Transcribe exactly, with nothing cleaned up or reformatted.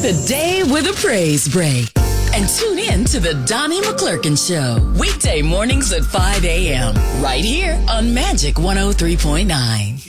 the day with a praise break. And tune in to the Donnie McClurkin Show, weekday mornings at five a.m. right here on Magic one oh three point nine.